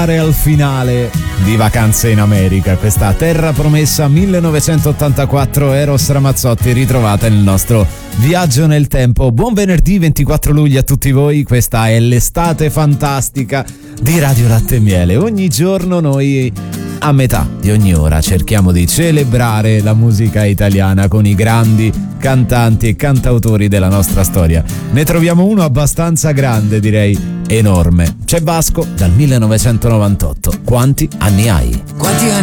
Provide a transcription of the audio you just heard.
arrivare al finale di Vacanze in America, questa terra promessa 1984. Eros Ramazzotti, ritrovata nel nostro viaggio nel tempo. Buon venerdì 24 luglio a tutti voi, questa è l'estate fantastica di Radio Latte e Miele. Ogni giorno noi a metà di ogni ora cerchiamo di celebrare la musica italiana con i grandi cantanti e cantautori della nostra storia. Ne troviamo uno abbastanza grande, direi enorme. C'è Vasco dal 1998. Quanti anni hai? Quanti anni